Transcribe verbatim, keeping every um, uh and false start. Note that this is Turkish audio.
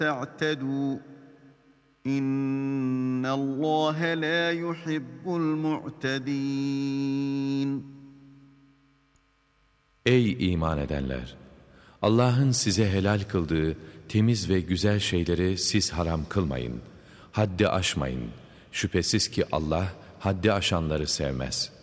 تعتدوا إن الله لا يحب المعتدين. Ey iman edenler! Allah'ın size helal kıldığı temiz ve güzel şeyleri siz haram kılmayın. Haddi aşmayın. Şüphesiz ki Allah haddi aşanları sevmez.